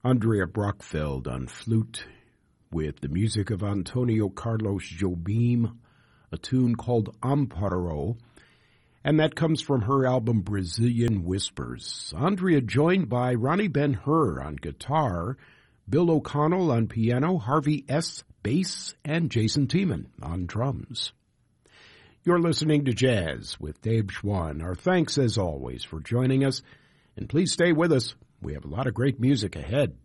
Andrea Brockfeld on flute with the music of Antonio Carlos Jobim, a tune called Amparo, and that comes from her album Brazilian Whispers. Andrea joined by Ronnie Ben-Hur on guitar, Bill O'Connell on piano, Harvey S. bass, and Jason Tiemann on drums. You're listening to Jazz with Dave Schwann. Our thanks, as always, for joining us, and please stay with us. We have a lot of great music ahead.